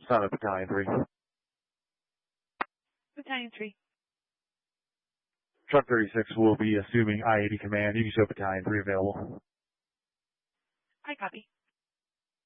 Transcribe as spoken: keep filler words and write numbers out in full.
Sound of Battalion three. Battalion three. Truck thirty-six will be assuming I eighty command. You can show Battalion three available. I copy.